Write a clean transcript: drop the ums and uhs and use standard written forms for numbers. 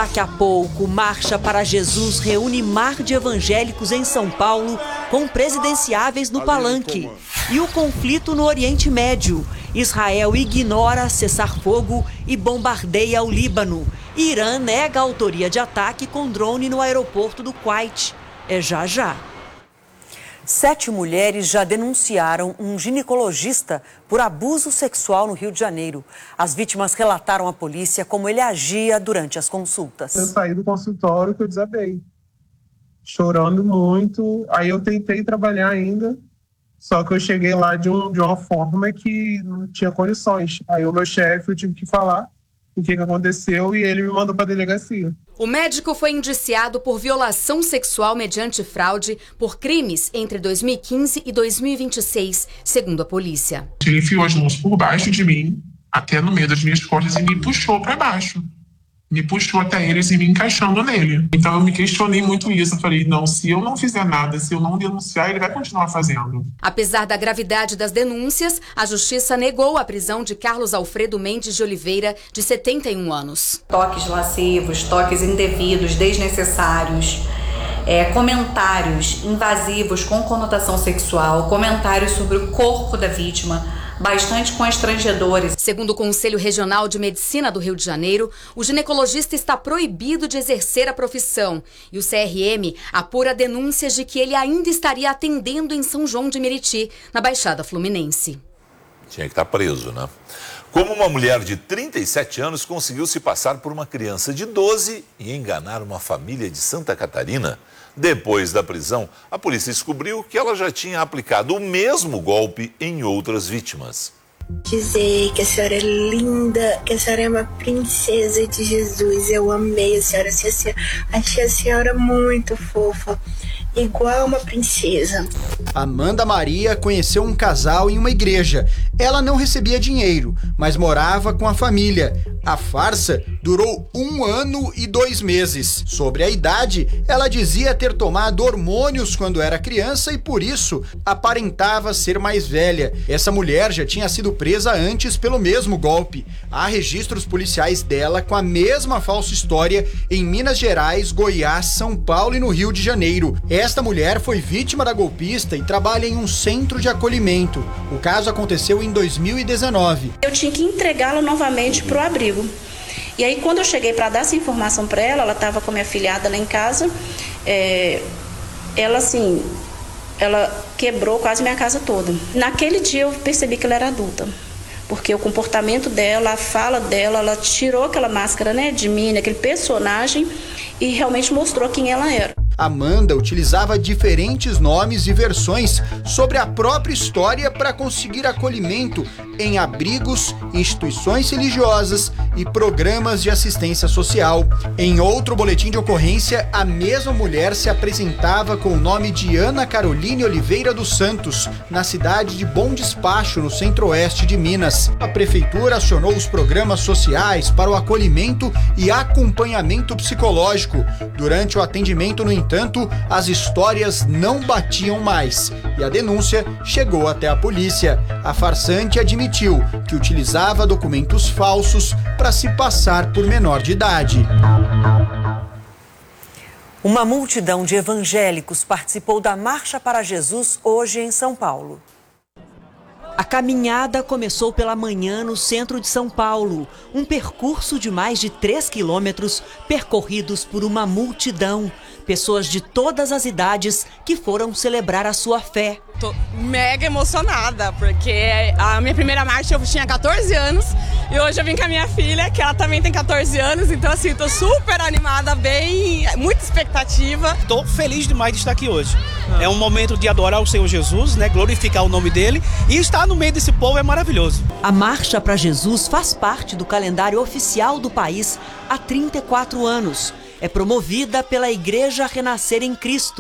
Daqui a pouco, Marcha para Jesus reúne mar de evangélicos em São Paulo com presidenciáveis no palanque. E o conflito no Oriente Médio. Israel ignora cessar fogo e bombardeia o Líbano. Irã nega a autoria de ataque com drone no aeroporto do Kuwait. É já já. 7 mulheres já denunciaram um ginecologista por abuso sexual no Rio de Janeiro. As vítimas relataram à polícia como ele agia durante as consultas. Eu saí do consultório que eu desabei, chorando muito. Aí eu tentei trabalhar ainda, só que eu cheguei lá de uma forma que não tinha condições. Aí o meu chefe, eu tive que falar o que aconteceu e ele me mandou para a delegacia. O médico foi indiciado por violação sexual mediante fraude por crimes entre 2015 e 2026, segundo a polícia. Ele enfiou as mãos por baixo de mim, até no meio das minhas costas, e me puxou para baixo. Me puxou até eles e me encaixando nele. Então eu me questionei muito isso. Eu falei, não, se eu não fizer nada, se eu não denunciar, ele vai continuar fazendo. Apesar da gravidade das denúncias, a justiça negou a prisão de Carlos Alfredo Mendes de Oliveira, de 71 anos. Toques lascivos, toques indevidos, desnecessários, comentários invasivos com conotação sexual, comentários sobre o corpo da vítima, bastante constrangedores. Segundo o Conselho Regional de Medicina do Rio de Janeiro, o ginecologista está proibido de exercer a profissão e o CRM apura denúncias de que ele ainda estaria atendendo em São João de Meriti, na Baixada Fluminense. Tinha que estar preso, né? Como uma mulher de 37 anos conseguiu se passar por uma criança de 12 e enganar uma família de Santa Catarina. Depois da prisão, a polícia descobriu que ela já tinha aplicado o mesmo golpe em outras vítimas. Dizer que a senhora é linda, que a senhora é uma princesa de Jesus. Eu amei a senhora, achei a senhora muito fofa, igual uma princesa. Amanda Maria conheceu um casal em uma igreja. Ela não recebia dinheiro, mas morava com a família. A farsa durou 1 ano e 2 meses. Sobre a idade, ela dizia ter tomado hormônios quando era criança e por isso aparentava ser mais velha. Essa mulher já tinha sido presa antes pelo mesmo golpe. Há registros policiais dela com a mesma falsa história em Minas Gerais, Goiás, São Paulo e no Rio de Janeiro. Esta mulher foi vítima da golpista e trabalha em um centro de acolhimento. O caso aconteceu em 2019. Eu tinha que entregá-la novamente para o abrigo. E aí, quando eu cheguei para dar essa informação para ela estava com a minha filhada lá em casa, ela quebrou quase minha casa toda. Naquele dia eu percebi que ela era adulta, porque o comportamento dela, a fala dela, ela tirou aquela máscara, de mim, aquele personagem, e realmente mostrou quem ela era. Amanda utilizava diferentes nomes e versões sobre a própria história para conseguir acolhimento em abrigos, instituições religiosas e programas de assistência social. Em outro boletim de ocorrência, a mesma mulher se apresentava com o nome de Ana Caroline Oliveira dos Santos, na cidade de Bom Despacho, no centro-oeste de Minas. A prefeitura acionou os programas sociais para o acolhimento e acompanhamento psicológico. Durante o atendimento, no entanto, as histórias não batiam mais e a denúncia chegou até a polícia. A farsante admitiu que utilizava documentos falsos para se passar por menor de idade. Uma multidão de evangélicos participou da Marcha para Jesus hoje em São Paulo. A caminhada começou pela manhã no centro de São Paulo, um percurso de mais de 3 quilômetros percorridos por uma multidão. Pessoas de todas as idades que foram celebrar a sua fé. Tô mega emocionada, porque a minha primeira marcha eu tinha 14 anos e hoje eu vim com a minha filha, que ela também tem 14 anos, então assim, tô super animada, muita expectativa. Tô feliz demais de estar aqui hoje. É um momento de adorar o Senhor Jesus, glorificar o nome dele, e estar no meio desse povo é maravilhoso. A Marcha para Jesus faz parte do calendário oficial do país há 34 anos. É promovida pela Igreja Renascer em Cristo.